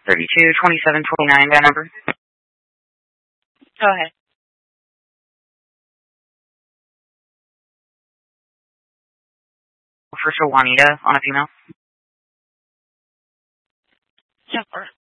322729, that number. Go ahead. For Juanita on a female. Jennifer.